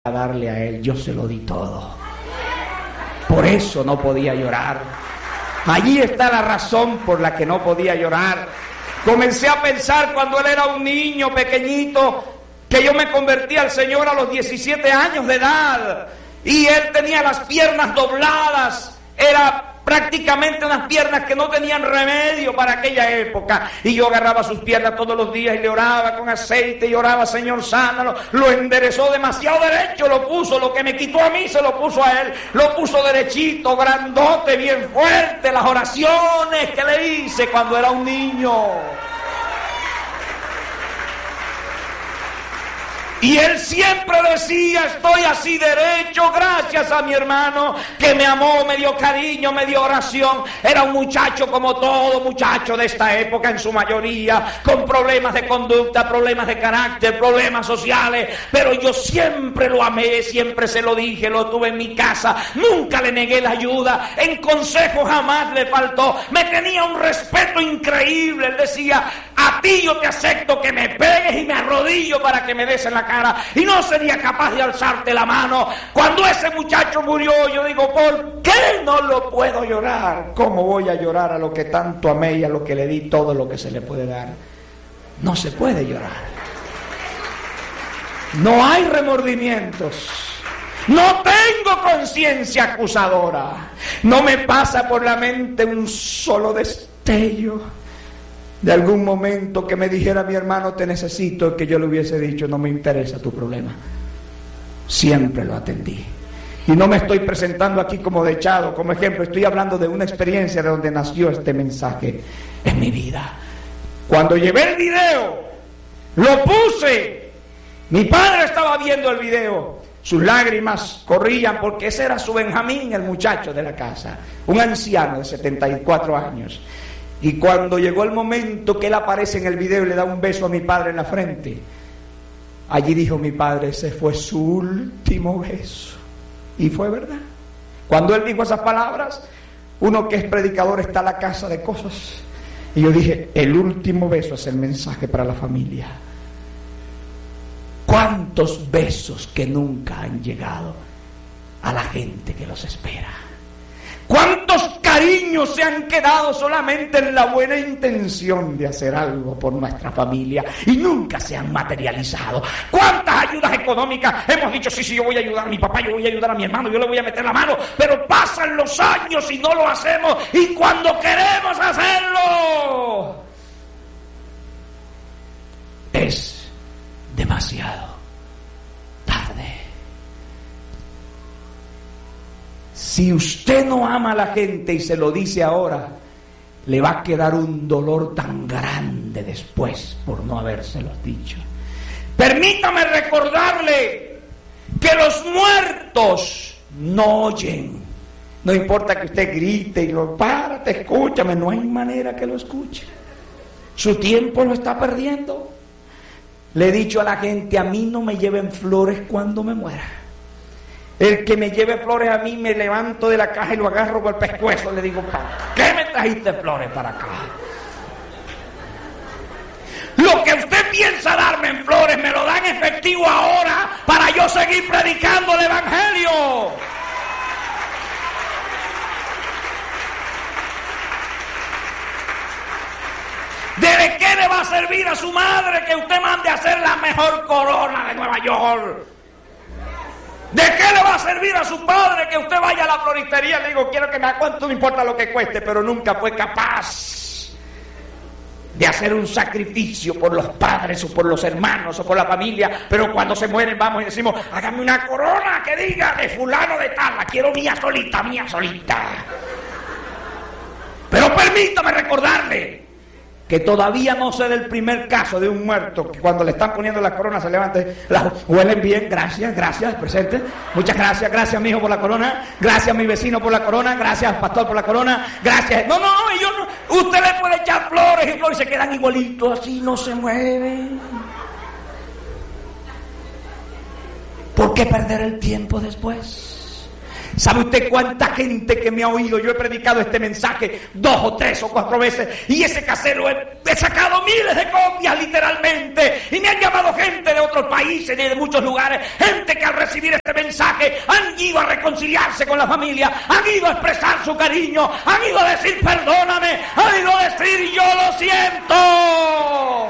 a darle a Él, yo se lo di todo. Por eso no podía llorar. Allí está la razón por la que no podía llorar. Comencé a pensar cuando él era un niño pequeñito, que yo me convertí al Señor a los 17 años de edad, y él tenía las piernas dobladas, era prácticamente unas piernas que no tenían remedio para aquella época, y yo agarraba sus piernas todos los días y le oraba con aceite y oraba: Señor, sánalo. Lo enderezó demasiado derecho, lo puso, lo que me quitó a mí se lo puso a él, lo puso derechito, grandote, bien fuerte. Las oraciones que le hice cuando era un niño. Y él siempre decía: estoy así derecho gracias a mi hermano que me amó, me dio cariño, me dio oración. Era un muchacho como todo muchacho de esta época en su mayoría, con problemas de conducta, problemas de carácter, problemas sociales. Pero yo siempre lo amé, siempre se lo dije, lo tuve en mi casa, nunca le negué la ayuda, en consejo jamás le faltó. Me tenía un respeto increíble. Él decía: a ti yo te acepto que me pegues y me arrodillo para que me des en la cara, y no sería capaz de alzarte la mano. Cuando ese muchacho murió, yo digo: ¿por qué no lo puedo llorar? ¿Cómo voy a llorar a lo que tanto amé y a lo que le di todo lo que se le puede dar? No se puede llorar. No hay remordimientos. No tengo conciencia acusadora. No me pasa por la mente un solo destello de algún momento que me dijera: mi hermano, te necesito, que yo le hubiese dicho: no me interesa tu problema. Siempre lo atendí. Y no me estoy presentando aquí como dechado, como ejemplo. Estoy hablando de una experiencia de donde nació este mensaje en mi vida. Cuando llevé el video, lo puse. Mi padre estaba viendo el video. Sus lágrimas corrían porque ese era su Benjamín, el muchacho de la casa. Un anciano de 74 años. Y cuando llegó el momento que él aparece en el video y le da un beso a mi padre en la frente, allí dijo mi padre: ese fue su último beso. Y fue verdad. Cuando él dijo esas palabras, uno que es predicador está a la casa de cosas. Y yo dije: el último beso es el mensaje para la familia. ¿Cuántos besos que nunca han llegado a la gente que los espera? ¿Cuántos cariños se han quedado solamente en la buena intención de hacer algo por nuestra familia y nunca se han materializado? ¿Cuántas ayudas económicas hemos dicho: sí, yo voy a ayudar a mi papá, yo voy a ayudar a mi hermano, yo le voy a meter la mano? Pero pasan los años y no lo hacemos, y cuando queremos hacerlo es demasiado tarde. Si usted no ama a la gente y se lo dice ahora, le va a quedar un dolor tan grande después por no habérselos dicho. Permítame recordarle que los muertos no oyen. No importa que usted grite y lo: párate, escúchame. No hay manera que lo escuche. Su tiempo lo está perdiendo. Le he dicho a la gente: a mí no me lleven flores cuando me muera. El que me lleve flores a mí, me levanto de la caja y lo agarro por el pescuezo. Le digo: ¿para qué me trajiste flores para acá? Lo que usted piensa darme en flores, me lo da en efectivo ahora para yo seguir predicando el evangelio. ¿De qué le va a servir a su madre que usted mande a hacer la mejor corona de Nueva York? ¿De qué le va a servir a su padre que usted vaya a la floristería y le digo: quiero que me haga cuánto, no importa lo que cueste? Pero nunca fue capaz de hacer un sacrificio por los padres o por los hermanos o por la familia. Pero cuando se mueren vamos y decimos: hágame una corona que diga de fulano de tal, la quiero mía solita, mía solita. Pero permítame recordarle que todavía no sé del primer caso de un muerto que cuando le están poniendo la corona se levanta, la huelen bien. Gracias, presente. Muchas gracias mi hijo por la corona, gracias mi vecino por la corona, gracias pastor por la corona, gracias. No, yo no. Usted le puede echar flores y flores y se quedan igualitos así, no se mueven. ¿Por qué perder el tiempo después? ¿Sabe usted cuánta gente que me ha oído? Yo he predicado este mensaje 2 o 3 o 4 veces y ese casero he sacado miles de copias literalmente, y me han llamado gente de otros países y de muchos lugares, gente que al recibir este mensaje han ido a reconciliarse con la familia, han ido a expresar su cariño, han ido a decir perdóname, han ido a decir yo lo siento.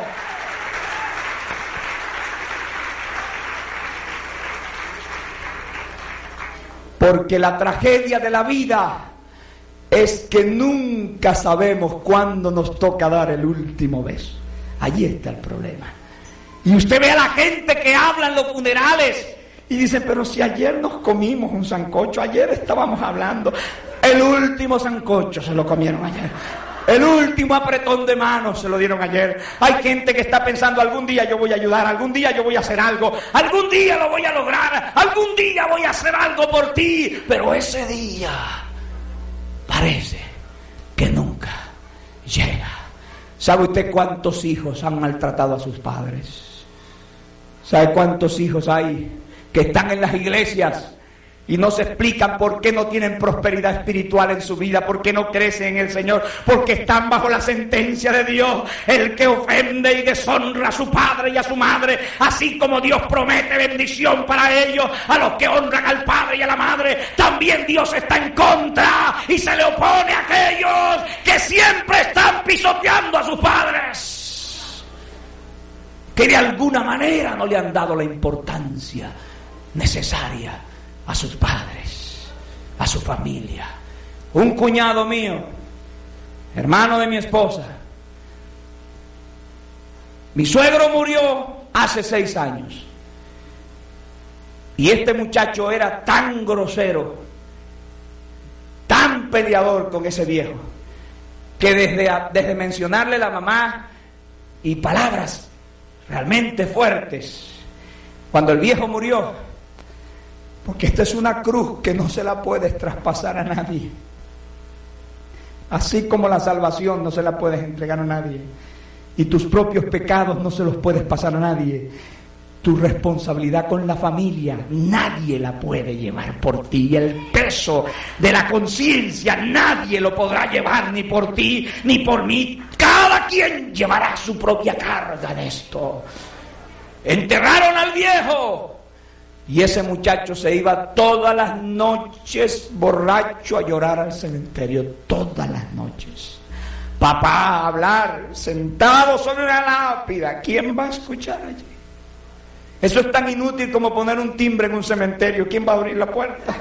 Porque la tragedia de la vida es que nunca sabemos cuándo nos toca dar el último beso. Allí está el problema. Y usted ve a la gente que habla en los funerales y dice, pero si ayer nos comimos un sancocho, ayer estábamos hablando. El último sancocho se lo comieron ayer. El último apretón de manos se lo dieron ayer. Hay gente que está pensando, algún día yo voy a ayudar, algún día yo voy a hacer algo, algún día lo voy a lograr, algún día voy a hacer algo por ti. Pero ese día parece que nunca llega. ¿Sabe usted cuántos hijos han maltratado a sus padres? ¿Sabe cuántos hijos hay que están en las iglesias y no se explican por qué no tienen prosperidad espiritual en su vida, por qué no crecen en el Señor? Porque están bajo la sentencia de Dios. El que ofende y deshonra a su padre y a su madre, así como Dios promete bendición para ellos, a los que honran al padre y a la madre, también Dios está en contra y se le opone a aquellos que siempre están pisoteando a sus padres, que de alguna manera no le han dado la importancia necesaria a sus padres, a su familia. Un cuñado mío, hermano de mi esposa, mi suegro murió hace 6 años y este muchacho era tan grosero, tan peleador con ese viejo, que desde mencionarle la mamá y palabras realmente fuertes, cuando el viejo murió, porque esta es una cruz que no se la puedes traspasar a nadie, así como la salvación no se la puedes entregar a nadie, y tus propios pecados no se los puedes pasar a nadie. Tu responsabilidad con la familia nadie la puede llevar por ti, y el peso de la conciencia nadie lo podrá llevar, ni por ti ni por mí. Cada quien llevará su propia carga de esto. Enterraron al viejo y ese muchacho se iba todas las noches borracho a llorar al cementerio, todas las noches. Papá a hablar sentado sobre una lápida, ¿quién va a escuchar allí? Eso es tan inútil como poner un timbre en un cementerio. ¿Quién va a abrir la puerta?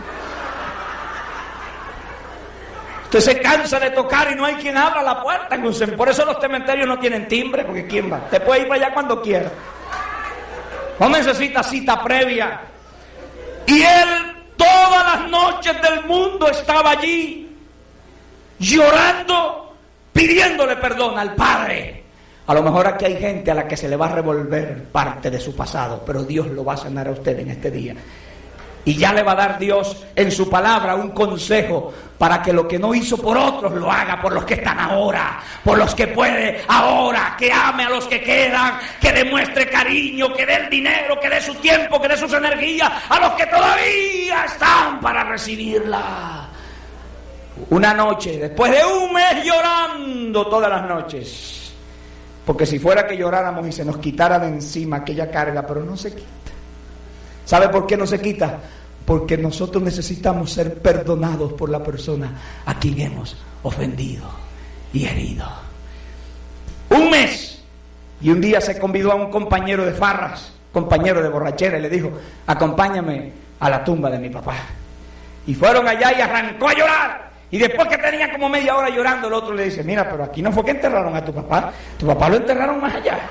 Usted se cansa de tocar y no hay quien abra la puerta en un cementerio. Por eso los cementerios no tienen timbre, porque ¿quién va? Te puede ir para allá cuando quiera. No necesita cita previa. Y él todas las noches del mundo estaba allí, llorando, pidiéndole perdón al Padre. A lo mejor aquí hay gente a la que se le va a revolver parte de su pasado, pero Dios lo va a sanar a usted en este día. Y ya le va a dar Dios en su palabra un consejo para que lo que no hizo por otros lo haga por los que están ahora, por los que puede ahora, que ame a los que quedan, que demuestre cariño, que dé el dinero, que dé su tiempo, que dé sus energías a los que todavía están para recibirla. Una noche, después de un mes llorando todas las noches, porque si fuera que lloráramos y se nos quitara de encima aquella carga, pero no se quita. ¿Sabe por qué no se quita? Porque nosotros necesitamos ser perdonados por la persona a quien hemos ofendido y herido. Un mes, y un día se convidó a un compañero de farras, compañero de borrachera, y le dijo: acompáñame a la tumba de mi papá. Y fueron allá y arrancó a llorar. Y después que tenía como media hora llorando, el otro le dice: mira, pero aquí no fue que enterraron a tu papá lo enterraron más allá.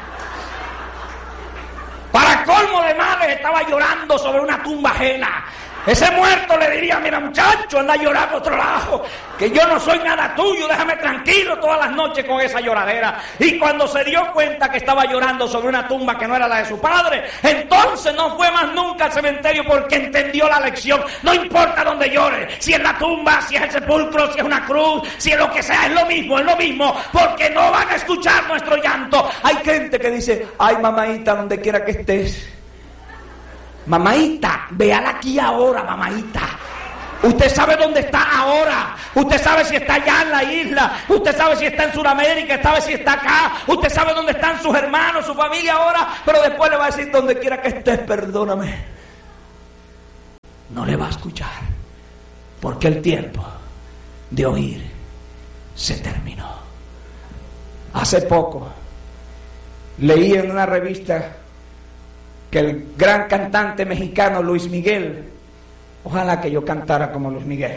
Para colmo de males, estaba llorando sobre una tumba ajena. Ese muerto le diría: mira, muchacho, anda a llorar a otro lado, que yo no soy nada tuyo, déjame tranquilo todas las noches con esa lloradera. Y cuando se dio cuenta que estaba llorando sobre una tumba que no era la de su padre, entonces no fue más nunca al cementerio, porque entendió la lección. No importa dónde llore, si es la tumba, si es el sepulcro, si es una cruz, si es lo que sea, es lo mismo, porque no van a escuchar nuestro llanto. Hay gente que dice: ay, mamaita, donde quiera que estés, mamaita, véala aquí ahora, mamaita. Usted sabe dónde está ahora. Usted sabe si está allá en la isla. Usted sabe si está en Sudamérica. Sabe si está acá. Usted sabe dónde están sus hermanos, su familia ahora. Pero después le va a decir: donde quiera que estés, perdóname. No le va a escuchar. Porque el tiempo de oír se terminó. Hace poco leí en una revista que el gran cantante mexicano Luis Miguel, ojalá que yo cantara como Luis Miguel,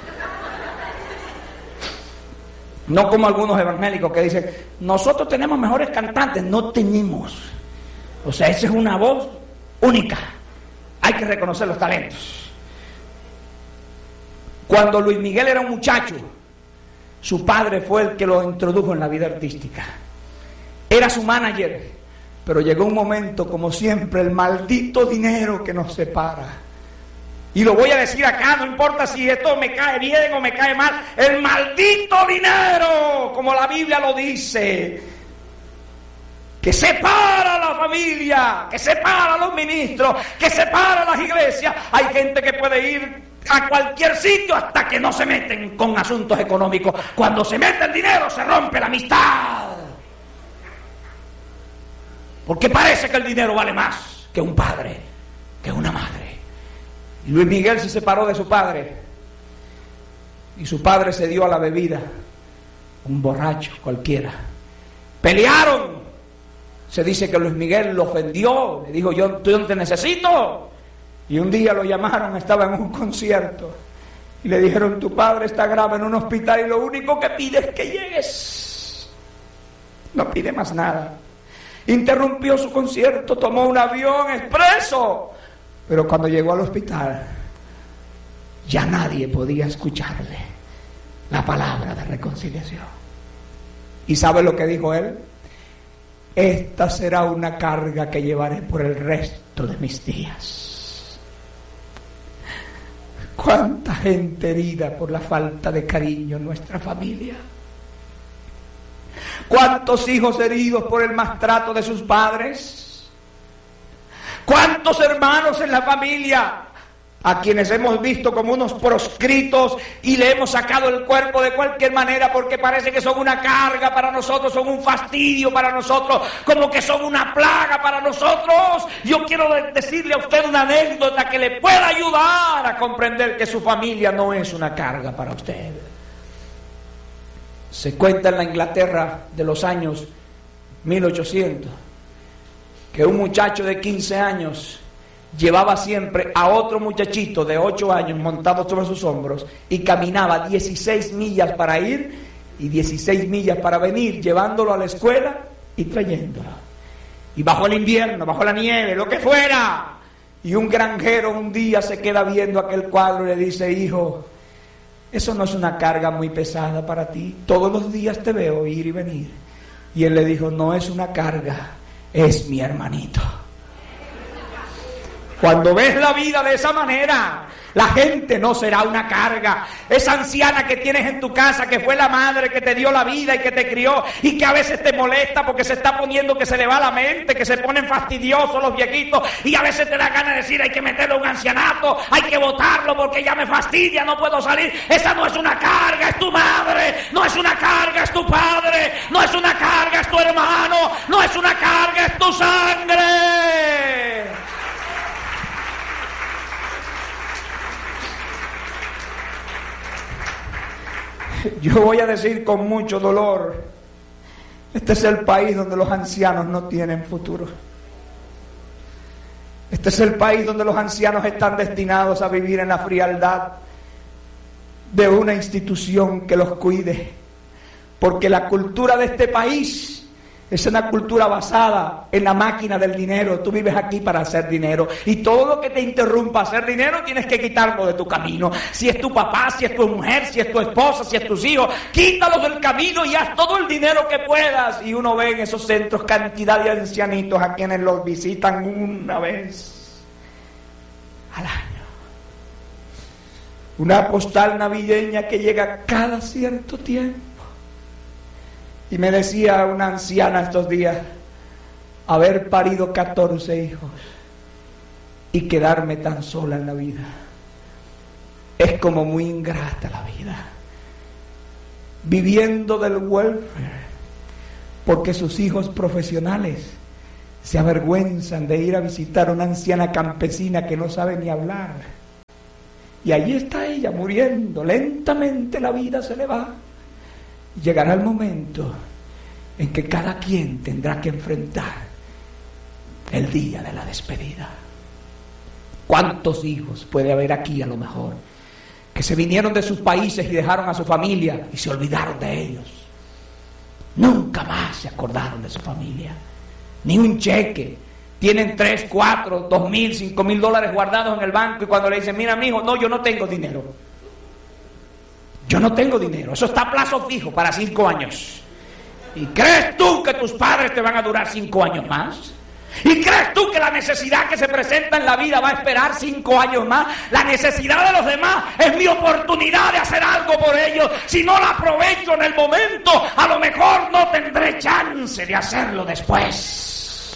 no como algunos evangélicos que dicen: nosotros tenemos mejores cantantes. No tenemos. O sea, esa es una voz única. Hay que reconocer los talentos. Cuando Luis Miguel era un muchacho, su padre fue el que lo introdujo en la vida artística. Era su manager, pero llegó un momento, como siempre, el maldito dinero que nos separa. Y lo voy a decir acá, no importa si esto me cae bien o me cae mal, el maldito dinero, como la Biblia lo dice, que separa a la familia, que separa a los ministros, que separa a las iglesias. Hay gente que puede ir a cualquier sitio hasta que no se meten con asuntos económicos. Cuando se mete el dinero se rompe la amistad, porque parece que el dinero vale más que un padre, que una madre. Y Luis Miguel se separó de su padre, y su padre se dio a la bebida, un borracho cualquiera. Pelearon. Se dice que Luis Miguel lo ofendió, le dijo: yo no te necesito. Y un día lo llamaron, estaba en un concierto, y le dijeron: tu padre está grave en un hospital y lo único que pide es que llegues. No pide más nada. Interrumpió su concierto, tomó un avión expreso, pero cuando llegó al hospital ya nadie podía escucharle la palabra de reconciliación. ¿Y sabe lo que dijo él? Esta será una carga que llevaré por el resto de mis días. ¿Cuánta gente herida por la falta de cariño en nuestra familia? ¿Cuántos hijos heridos por el maltrato de sus padres? ¿Cuántos hermanos en la familia a quienes hemos visto como unos proscritos y le hemos sacado el cuerpo de cualquier manera porque parece que son una carga para nosotros, son un fastidio para nosotros, como que son una plaga para nosotros? Yo quiero decirle a usted una anécdota que le pueda ayudar a comprender que su familia no es una carga para usted. Se cuenta en la Inglaterra de los años 1800 que un muchacho de 15 años llevaba siempre a otro muchachito de 8 años montado sobre sus hombros y caminaba 16 millas para ir y 16 millas para venir, llevándolo a la escuela y trayéndolo. Y bajo el invierno, bajo la nieve, lo que fuera. Y un granjero un día se queda viendo aquel cuadro y le dice: hijo, eso no es una carga muy pesada para ti. Todos los días te veo ir y venir. Y él le dijo: no es una carga, es mi hermanito. Cuando ves la vida de esa manera, la gente no será una carga. Esa anciana que tienes en tu casa, que fue la madre que te dio la vida y que te crió, y que a veces te molesta porque se está poniendo que se le va la mente, que se ponen fastidiosos los viejitos, y a veces te da ganas de decir: hay que meterle un ancianato, hay que botarlo porque ya me fastidia, no puedo salir. Esa no es una carga, es tu madre. No es una carga, es tu padre. No es una carga, es tu hermano. No es una carga, es tu sangre. Yo voy a decir con mucho dolor: este es el país donde los ancianos no tienen futuro. Este es el país donde los ancianos están destinados a vivir en la frialdad de una institución que los cuide. Porque la cultura de este país es una cultura basada en la máquina del dinero. Tú vives aquí para hacer dinero, y todo lo que te interrumpa hacer dinero tienes que quitarlo de tu camino. Si es tu papá, si es tu mujer, si es tu esposa, si es tus hijos, quítalos del camino y haz todo el dinero que puedas. Y uno ve en esos centros cantidad de ancianitos a quienes los visitan una vez al año. Una postal navideña que llega cada cierto tiempo. Y me decía una anciana estos días: haber parido 14 hijos y quedarme tan sola en la vida. es como muy ingrata la vida, viviendo del welfare, porque sus hijos profesionales se avergüenzan de ir a visitar a una anciana campesina que no sabe ni hablar. Y allí está ella muriendo, lentamente la vida se le va. Llegará el momento en que cada quien tendrá que enfrentar el día de la despedida. ¿Cuántos hijos puede haber aquí a lo mejor que se vinieron de sus países y dejaron a su familia y se olvidaron de ellos? Nunca más se acordaron de su familia, ni un cheque. Tienen 3, 4, 2,000, 5,000 dólares guardados en el banco y cuando le dicen, mira mijo, no, yo no tengo dinero. Yo no tengo dinero, eso está a plazo fijo para 5 años. ¿Y crees tú que tus padres te van a durar 5 años más? ¿Y crees tú que la necesidad que se presenta en la vida va a esperar 5 años más? La necesidad de los demás es mi oportunidad de hacer algo por ellos. Si no la aprovecho en el momento, a lo mejor no tendré chance de hacerlo después.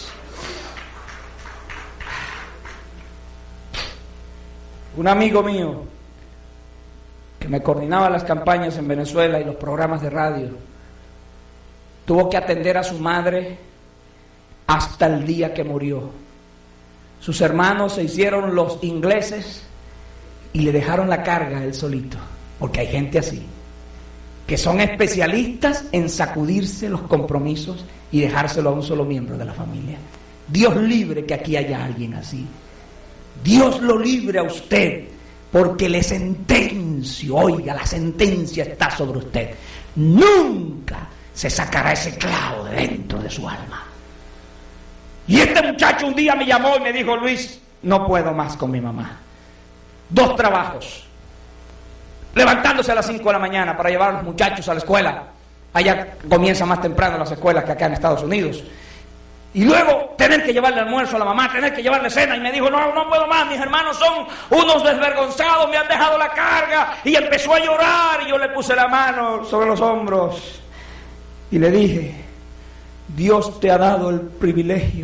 Un amigo mío que me coordinaba las campañas en Venezuela y los programas de radio tuvo que atender a su madre hasta el día que murió. Sus hermanos se hicieron los ingleses y le dejaron la carga a él solito, porque hay gente así, que son especialistas en sacudirse los compromisos y dejárselo a un solo miembro de la familia. Dios libre que aquí haya alguien así. Dios lo libre a usted, porque le sentencio, oiga, la sentencia está sobre usted. Nunca se sacará ese clavo de dentro de su alma. Y este muchacho un día me llamó y me dijo, Luis, no puedo más con mi mamá. 2 trabajos. Levantándose a las 5 de la mañana para llevar a los muchachos a la escuela. Allá comienza más temprano las escuelas que acá en Estados Unidos. Y luego tener que llevarle almuerzo a la mamá, tener que llevarle cena. Y me dijo, no puedo más, mis hermanos son unos desvergonzados, me han dejado la carga. Y empezó a llorar y yo le puse la mano sobre los hombros. Y le dije, Dios te ha dado el privilegio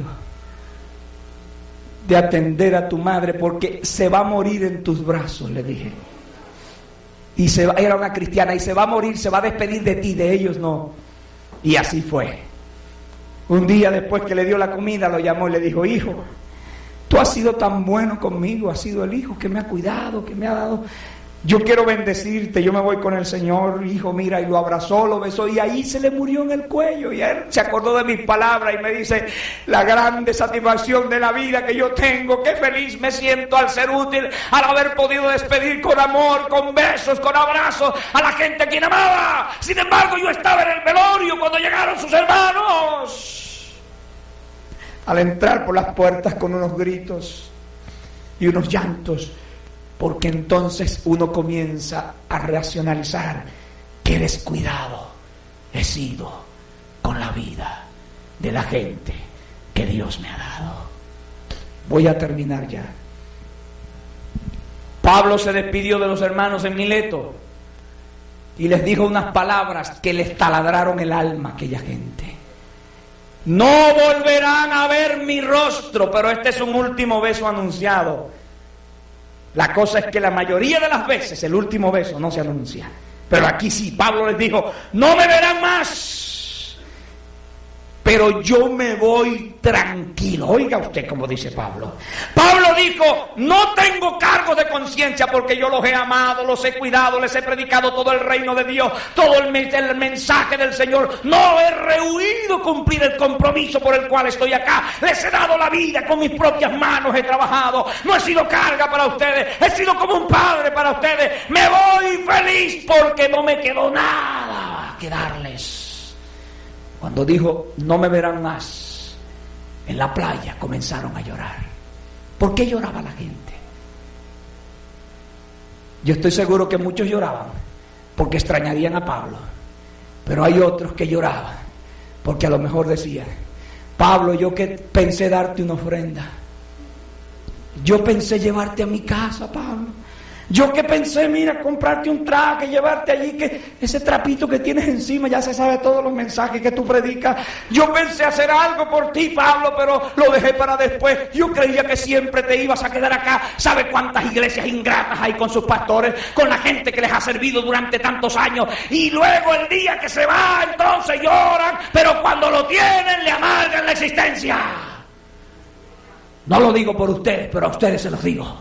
de atender a tu madre porque se va a morir en tus brazos, le dije. Y era una cristiana, y se va a morir, se va a despedir de ti, de ellos no. Y así fue. Un día después que le dio la comida, lo llamó y le dijo, hijo, tú has sido tan bueno conmigo, has sido el hijo que me ha cuidado, que me ha dado. Yo quiero bendecirte, yo me voy con el Señor, hijo, mira, y lo abrazó, lo besó, y ahí se le murió en el cuello, y él se acordó de mis palabras y me dice, la grande satisfacción de la vida que yo tengo, qué feliz me siento al ser útil, al haber podido despedir con amor, con besos, con abrazos, a la gente a quien amaba. Sin embargo, yo estaba en el velorio cuando llegaron sus hermanos. Al entrar por las puertas con unos gritos y unos llantos, porque entonces uno comienza a racionalizar qué descuidado he sido con la vida de la gente que Dios me ha dado. Voy a terminar ya. Pablo se despidió de los hermanos en Mileto y les dijo unas palabras que les taladraron el alma a aquella gente. No volverán a ver mi rostro, pero este es un último beso anunciado. La cosa es que la mayoría de las veces el último beso no se anuncia. Pero aquí sí, Pablo les dijo, no me verán más, pero yo me voy tranquilo. Oiga usted cómo dice Pablo. Pablo dijo, no tengo cargo de conciencia porque yo los he amado, los he cuidado, les he predicado todo el reino de Dios, todo el mensaje del Señor. No he rehuido cumplir el compromiso por el cual estoy acá. Les he dado la vida con mis propias manos, he trabajado. No he sido carga para ustedes, he sido como un padre para ustedes. Me voy feliz porque no me quedó nada que darles. Cuando dijo, no me verán más, en la playa comenzaron a llorar. ¿Por qué lloraba la gente? Yo estoy seguro que muchos lloraban porque extrañarían a Pablo. Pero hay otros que lloraban porque a lo mejor decían, Pablo, yo que pensé darte una ofrenda. Yo pensé llevarte a mi casa, Pablo. Yo que pensé, mira, comprarte un traje, llevarte allí, que ese trapito que tienes encima ya se sabe todos los mensajes que tú predicas. Yo pensé hacer algo por ti, Pablo, pero lo dejé para después. Yo creía que siempre te ibas a quedar acá. ¿Sabe cuántas iglesias ingratas hay con sus pastores, con la gente que les ha servido durante tantos años? Y luego el día que se va, entonces lloran, pero cuando lo tienen le amargan la existencia. No lo digo por ustedes, pero a ustedes se los digo.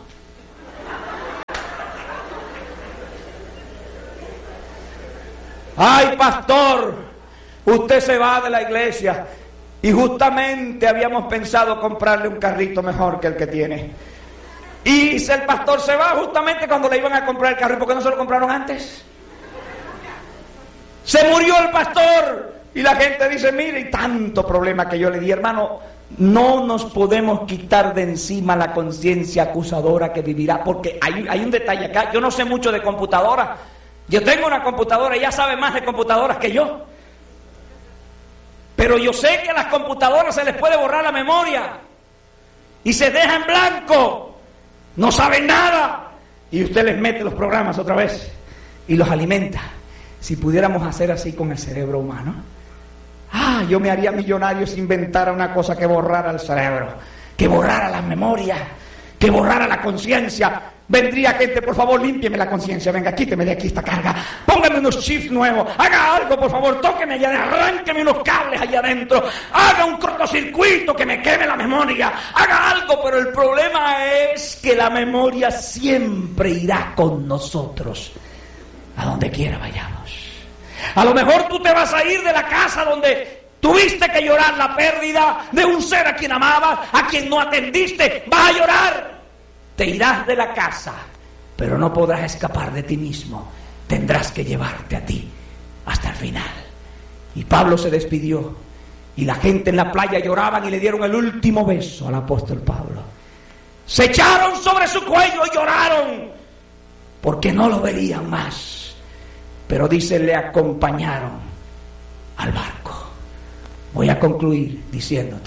Ay, pastor, usted se va de la iglesia y justamente habíamos pensado comprarle un carrito mejor que el que tiene. Y el pastor se va justamente cuando le iban a comprar el carro. ¿Por qué no se lo compraron antes? Se murió el pastor y la gente dice, mire, y tanto problema que yo le di, hermano. No nos podemos quitar de encima la conciencia acusadora que vivirá, porque hay un detalle acá. Yo no sé mucho de computadora. Yo tengo una computadora, ella sabe más de computadoras que yo. Pero yo sé que a las computadoras se les puede borrar la memoria y se deja en blanco. No saben nada. Y usted les mete los programas otra vez y los alimenta. Si pudiéramos hacer así con el cerebro humano, yo me haría millonario si inventara una cosa que borrara el cerebro, que borrara la memoria, que borrara la conciencia. Vendría gente, por favor, límpieme la conciencia, venga, quíteme de aquí esta carga, póngame unos chips nuevos, haga algo, por favor, tóqueme allá, arránqueme unos cables allá adentro, haga un cortocircuito que me queme la memoria, haga algo. Pero el problema es que la memoria siempre irá con nosotros, a donde quiera vayamos. A lo mejor tú te vas a ir de la casa donde tuviste que llorar la pérdida de un ser a quien amabas, a quien no atendiste, vas a llorar. Te irás de la casa, pero no podrás escapar de ti mismo. Tendrás que llevarte a ti hasta el final. Y Pablo se despidió, y la gente en la playa lloraban y le dieron el último beso al apóstol Pablo. Se echaron sobre su cuello y lloraron, porque no lo verían más. Pero dice, le acompañaron al barco. Voy a concluir diciéndote,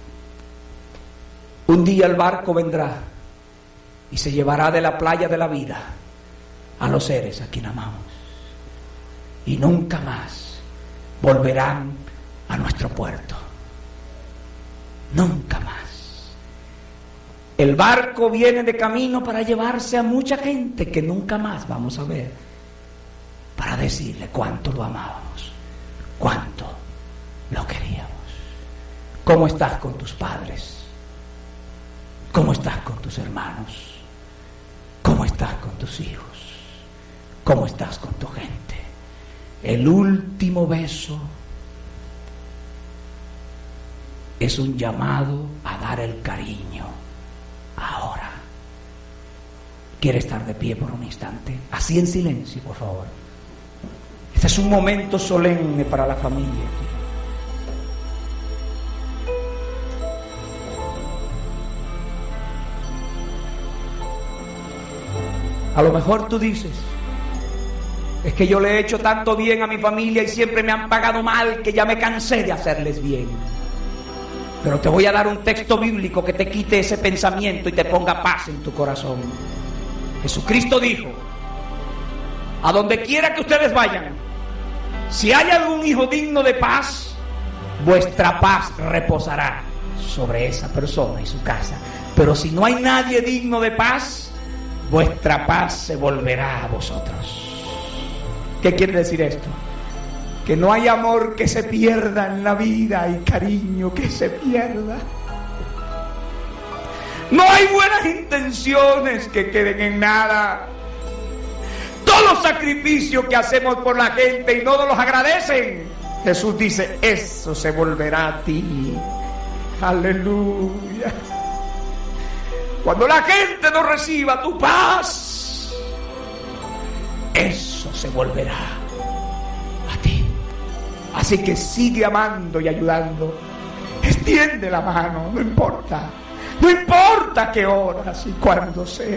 un día el barco vendrá y se llevará de la playa de la vida a los seres a quien amamos, y nunca más volverán a nuestro puerto. Nunca más. El barco viene de camino para llevarse a mucha gente que nunca más vamos a ver, para decirle cuánto lo amábamos, cuánto lo queríamos. ¿Cómo estás con tus padres? ¿Cómo estás con tus hermanos? ¿Cómo estás con tus hijos? ¿Cómo estás con tu gente? El último beso es un llamado a dar el cariño ahora. ¿Quiere estar de pie por un instante? Así en silencio, por favor. Este es un momento solemne para la familia. A lo mejor tú dices, es que yo le he hecho tanto bien a mi familia y siempre me han pagado mal que ya me cansé de hacerles bien. Pero te voy a dar un texto bíblico que te quite ese pensamiento y te ponga paz en tu corazón. Jesucristo dijo, a donde quiera que ustedes vayan, si hay algún hijo digno de paz, vuestra paz reposará sobre esa persona y su casa. Pero si no hay nadie digno de paz, vuestra paz se volverá a vosotros. ¿Qué quiere decir esto? Que no hay amor que se pierda en la vida y cariño que se pierda. No hay buenas intenciones que queden en nada. Todos los sacrificios que hacemos por la gente y no nos los agradecen, Jesús dice, eso se volverá a ti. Aleluya. Cuando la gente no reciba tu paz, eso se volverá a ti. Así que sigue amando y ayudando. Extiende la mano, no importa. No importa qué horas y cuándo sea.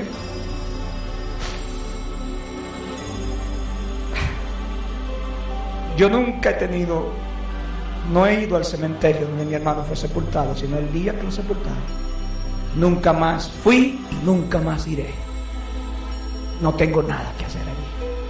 Yo nunca no he ido al cementerio donde mi hermano fue sepultado, sino el día que lo sepultaron. Nunca más fui y nunca más iré. no tengo nada que hacer allí.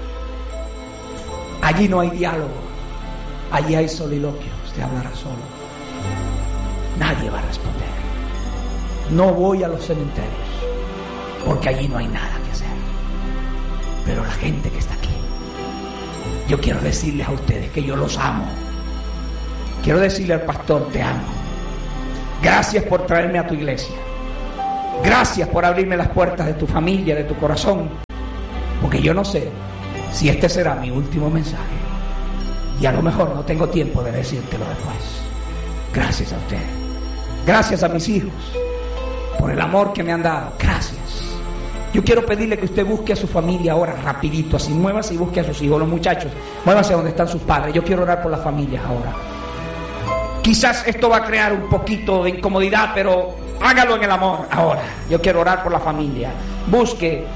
Allí no hay diálogo, allí hay soliloquio. Usted hablará solo, nadie va a responder. No voy a los cementerios porque allí no hay nada que hacer. Pero la gente que está aquí, yo quiero decirles a ustedes que yo los amo. Quiero decirle al pastor, te amo. Gracias por traerme a tu iglesia. Gracias por abrirme las puertas de tu familia, de tu corazón. Porque yo no sé si este será mi último mensaje. Y a lo mejor no tengo tiempo de decírtelo después. Gracias a ustedes. Gracias a mis hijos por el amor que me han dado. Gracias. Yo quiero pedirle que usted busque a su familia ahora, rapidito, así, muévase y busque a sus hijos. Los muchachos, muévanse donde están sus padres. Yo quiero orar por las familias ahora. Quizás esto va a crear un poquito de incomodidad, pero hágalo en el amor ahora. Yo quiero orar por la familia. Busque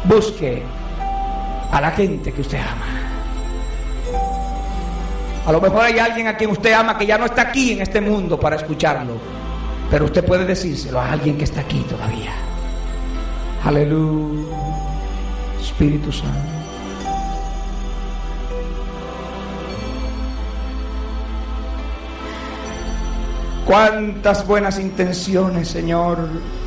a la gente que usted ama. A lo mejor hay alguien a quien usted ama que ya no está aquí en este mundo para escucharlo, pero usted puede decírselo a alguien que está aquí todavía. Aleluya, Espíritu Santo. Cuántas buenas intenciones, Señor,